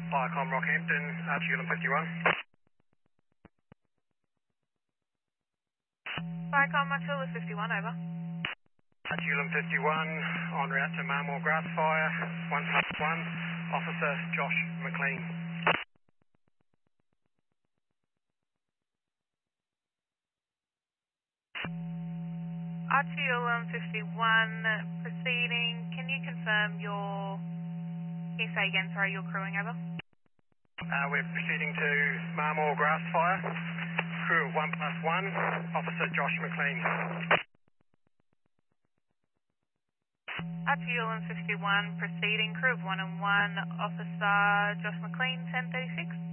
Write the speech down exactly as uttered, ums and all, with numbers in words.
Viacom Rockhampton, Archulum fifty-one. Viacom Archulum fifty-one, over. Archulum fifty-one, en route to Marmore Grassfire, one plus one, Officer Josh McLean. Archulum fifty-one, proceeding. Can you confirm your, can you say again, sorry, your crewing, over? Uh, we're proceeding to Marmore Grassfire, crew of one plus one, Officer Josh McLean. Archulum fifty-one, proceeding, crew of one and one, Officer Josh McLean, ten thirty-six.